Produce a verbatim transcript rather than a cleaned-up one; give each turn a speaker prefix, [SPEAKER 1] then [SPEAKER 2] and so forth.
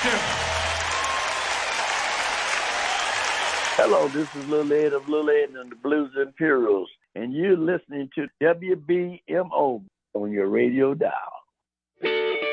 [SPEAKER 1] Hello, this is Lil Ed of Lil Ed and the Blues Imperials, and you're listening to W B M O on your radio dial.